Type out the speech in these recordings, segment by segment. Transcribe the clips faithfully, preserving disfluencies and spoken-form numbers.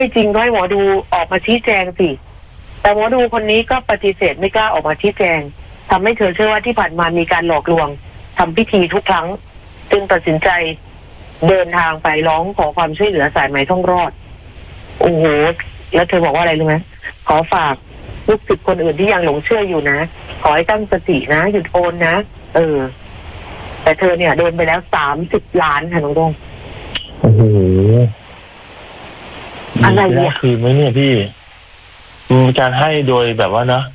ไม่จริงก็ให้หมอดูออกมาชี้แจงสิแต่หมอดูคนนี้ก็ปฏิเสธไม่กล้าออกมาชี้แจงทำให้เธอเชื่อว่าที่ผ่านมามีการหลอกลวงทำพิธีทุกครั้งจึงตัดสินใจเดินทางไปร้องขอความช่วยเหลือสายไหมท่องรอดโอ้โหแล้วเธอบอกว่าอะไรรู้ไหมขอฝากลูกศิษย์คนอื่นที่ยังหลงเชื่ออยู่นะขอให้ตั้งสตินะหยุดโอนนะเออแต่เธอเนี่ยโดนไปแล้วสามสิบล้านค่ะน้องดงโอ้โหอะไรเนี่ยคือไหมเนี่ยพี่มีการให้โดยแบบว่านะ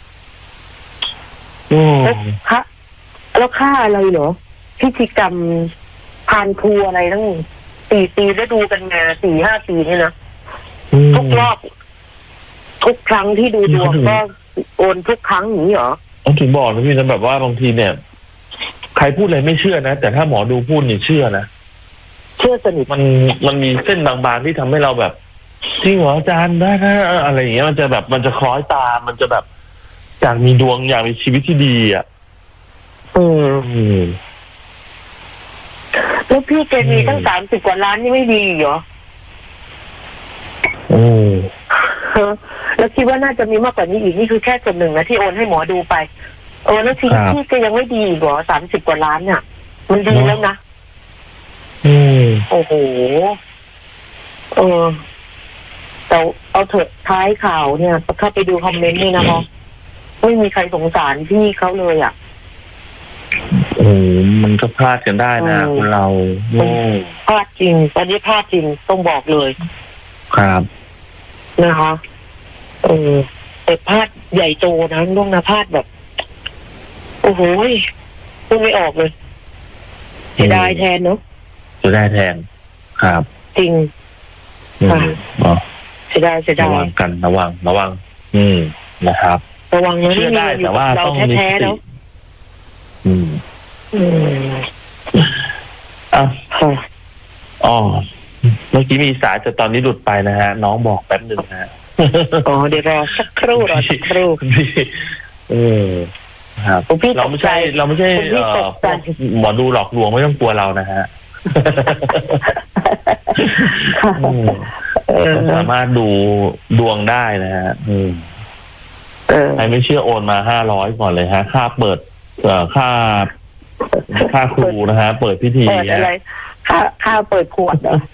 อืมค่าแล้วค่าอะไรเหรอพิธีกรรมพานครูอะไรตั้งสี่ปีแล้วดูกันมาสี่ห้าปีนี่นะทุกรอบทุกครั้งที่ดูดวงก็โอนทุกครั้งอย่างนี้เหรอต้องถึงบอกนะพี่นะแบบว่าบางทีเนี่ยใครพูดอะไรไม่เชื่อนะแต่ถ้าหมอดูพูดนี่เชื่อนะเชื่อสนิทมันมันมีเส้นบางๆที่ทำให้เราแบบจริงเหรออาจารย์ได้นะอะไรอย่างเงี้ยมันจะแบบมันจะคล้อยตามมันจะแบบอยากมีดวงอยากมีชีวิตที่ดีอ่ะอืมแล้วพี่แกมีตั้งสามสิบกว่าล้านนี่ไม่ดีเหรออืมแล้วคิดว่าน่าจะมีมากกว่านี้อีกนี่คือแค่ส่วนหนึ่งนะที่โอนให้หมอดูไปเออแล้วชีวิตพี่ก็ยังไม่ดีเหรอสามสิบกว่าล้านเนี่ยมันดีแล้วนะอืมโอ้โหเออแต่เอาเถอะท้ายข่าวเนี่ยเข้าไปดูคอมเมนต์นี่นะคะไม่มีใครสงสารพี่เขาเลยอ่ะโอ้มันก็พลาดกันได้นะคนเราพลาดจริงตอนนี้พลาดจริงต้องบอกเลยครับนะคะเออแต่พลาดใหญ่โตนะล่วงนะพลาดแบบโอ้โหพูดไม่ออกเลยเสียดายแทนเนาะเสียดายแทนครับจริงค่ะเสียดายเสียดายระวังกันระวังระวังอืมนะครับระวังนะเชื่อได้แต่ว่าต้องมีสติอืมอืมอ่ะอ๋อเมื่อกี้มีสายแต่ตอนนี้หลุดไปนะฮะน้องบอกแป๊บหนึ่งฮะอ๋อเดี๋ยวรอสักครู่รอสักครู่เออครับเราไม่ใช่เราไม่ใช่เอ่อหมอดูหลอกลวงไม่ต้องกลัวเรานะฮะสามารถดูดวงได้นะฮะอืมใครไม่เชื่อโอนมาห้าร้อยก่อนเลยฮะค่าเปิดเอ่อค่าค่าครูนะฮะเปิดพิธีอะไรค่าค่าเปิดขวดเหรอ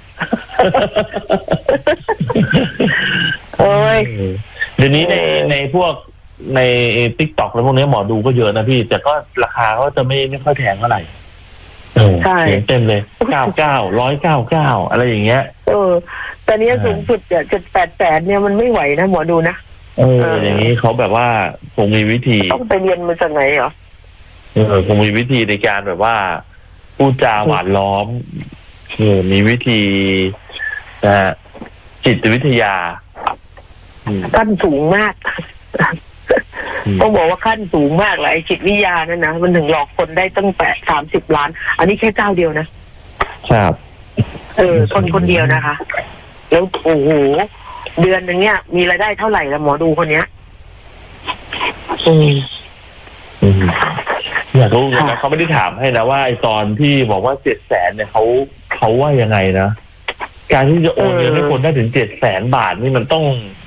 โอ้ยเดี๋ยวนี้ในในพวกในติ๊กต็อกแล้วพวกนี้หมอดูก็เยอะนะพี่แต่ก็ราคาก็จะไม่ไม่ค่อยแพงเท่าไหร่ใช่เต็มเลยเก้าเก้าร้อยเก้าเก้าอะไรอย่างเงี้ยเออตอนนี้สูงสุดเนี่ยเจ็ดแปดแสนเนี่ยมันไม่ไหวนะหมอดูนะเอออย่างนี้เขาแบบว่าคงมีวิธีต้องไปเรียนมาจากไหนเหรอเออคงมีวิธีในการแบบว่าพูดจาหวานล้อมเออมีวิธีนะฮะจิตวิทยาขั้นสูงมากต้องบอกว่าขั้นสูงมากเลยจิตวิทยานั่นนะมันถึงหลอกคนได้ตั้งแปดสามสิบล้านอันนี้แค่เจ้าเดียวนะครับเออคนคนเดียวนะคะแล้วโอ้โหเดือนนึงเนี่ยมีรายได้เท่าไหร่ละหมอดูคนเนี้ยอืมอืมอยากรู้นะเขาไม่ได้ถามให้นะว่าไอ้ตอนที่บอกว่าเจ็ดแสนเนี่ยเขาเขาว่ายังไงนะการที่จะโอนเงินให้คนได้ถึงเจ็ดแสนบาทนี่มันต้อง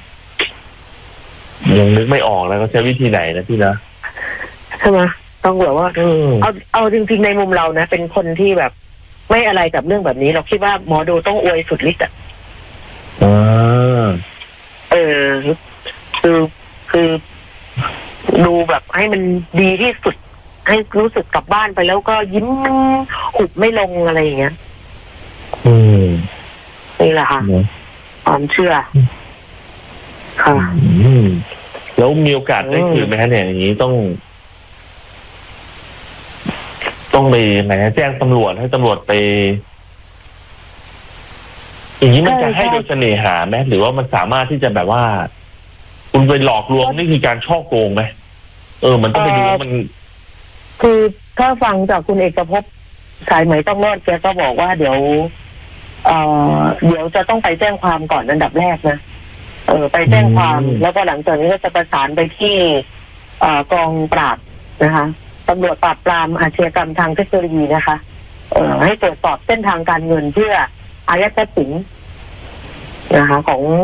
ยังนึกไม่ออกแล้วเขาใช้วิธีไหนนะพี่นะใช่ไหมต้องแบบว่าเอาเอาจริงๆในมุมเรานะเป็นคนที่แบบไม่อะไรกับเรื่องแบบนี้เราคิดว่าหมอดูต้องอวยสุดฤทธิ์อ่ะเออคือคือดูแบบให้มันดีที่สุดให้รู้สึกกลับบ้านไปแล้วก็ยิ้มหุบไม่ลงอะไรอย่างเงี้ยอืมนี่แหละค่ะความเชื่อค่ะแล้วมีโอกาสได้คืนไหมฮะเนี่ยอย่างนี้ต้องต้องไปไหนแจ้งตำรวจให้ตำรวจไปอย่างนี้มันจะให้โดยเสน่หาไหมหรือว่ามันสามารถที่จะแบบว่าคุณไปหลอกลวงนี่คือการช่อโกงไหมเออมันต้องไปดูว่ามันคือถ้าฟังจากคุณเอกภพสายไหมต้องรอดแกก็บอกว่าเดี๋ยวเอ่อเดี๋ยวจะต้องไปแจ้งความก่อนอันดับแรกนะเออไปแจ้งความแล้วก็หลังจากนี้ก็จะประสานไปที่เอ่อกองปราบนะคะตำรวจปราบปรามอาชญากรรมทางเทคโนโลยีนะคะเอ่อให้ตรวจสอบเส้นทางการเงินเพื่ออายัดทรัพย์สินนะคะของ